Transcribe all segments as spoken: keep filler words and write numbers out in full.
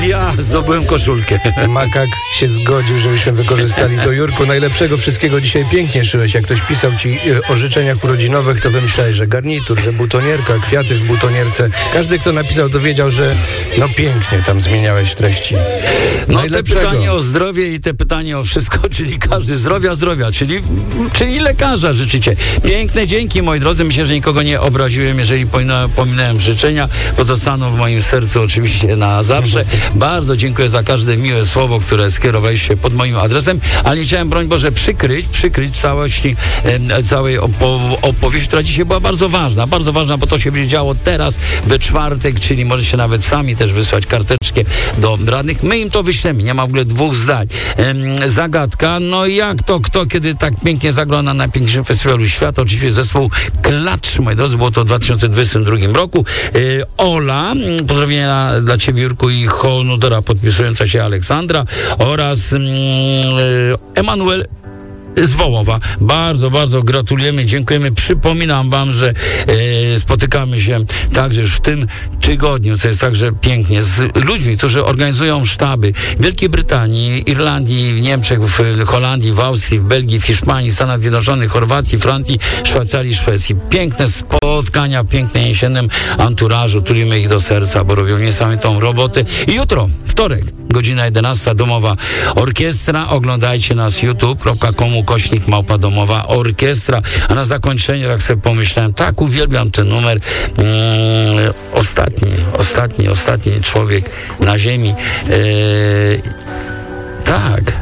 Ja zdobyłem koszulkę. Makak się zgodził, żebyśmy wykorzystali to. Jurku, najlepszego wszystkiego dzisiaj pięknie szyłeś. Jak ktoś pisał ci o życzeniach urodzinowych, to wymyślałeś, że garnitur, że butonierka, kwiaty w butonierce. Każdy, kto napisał, to wiedział, że no pięknie tam zmieniałeś treści. No te pytanie o zdrowie i te pytanie o wszystko, czyli każdy zdrowia, zdrowia, czyli, czyli lekarza życzycie. Piękne dzięki, moi drodzy. Myślę, że nikogo nie obraziłem, jeżeli pominąłem życzenia. Pozostaną w moim sercu oczywiście na zawsze. Bardzo dziękuję za każde miłe słowo, które skierowaliście pod moim adresem, ale nie chciałem, broń Boże, przykryć, przykryć całości, e, całej opo- opowieści, która dzisiaj była bardzo ważna, bardzo ważna, bo to się będzie działo teraz, we czwartek, czyli możecie nawet sami też wysłać karteczkę do radnych. My im to wyślemy, nie ma w ogóle dwóch zdań. E, zagadka, no jak to, kto, kiedy tak pięknie zagrał na najpiękniejszym festiwalu świata, oczywiście zespół Klacz, moi drodzy, było to w dwa tysiące dwudziestym drugim roku. E, Ola, pozdrowienia dla Ciebie, Jurku, i honudora podpisująca się Aleksandra oraz mm, Emanuel z Wołowa. Bardzo, bardzo gratulujemy, dziękujemy. Przypominam wam, że e, spotykamy się także już w tym tygodniu, co jest także pięknie, z ludźmi, którzy organizują sztaby w Wielkiej Brytanii, Irlandii, w Niemczech, w Holandii, w Austrii, w Belgii, w Hiszpanii, w Stanach Zjednoczonych, Chorwacji, Francji, Szwajcarii, Szwecji. Piękne spotkania, piękne jesiennym anturażu, tulimy ich do serca, bo robią niesamowitą robotę. I jutro, wtorek, godzina jedenasta, domowa orkiestra. Oglądajcie nas youtube kropka com kośnik małpa domowa orkiestra. A na zakończenie, tak sobie pomyślałem, tak uwielbiam ten numer. Mm, ostatni, ostatni, ostatni człowiek na ziemi. Eee, tak.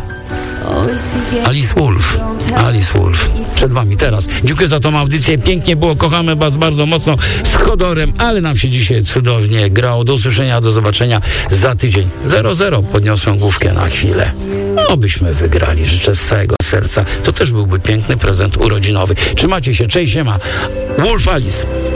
Alice Wolf. Alice Wolf. Przed wami teraz. Dziękuję za tą audycję. Pięknie było. Kochamy was bardzo mocno z Chodorem, ale nam się dzisiaj cudownie grało. Do usłyszenia, do zobaczenia za tydzień. zero zero. Podniosłem główkę na chwilę. Obyśmy wygrali. Życzę z całego serca. To też byłby piękny prezent urodzinowy. Trzymajcie się. Cześć, siema. Wolf Alice.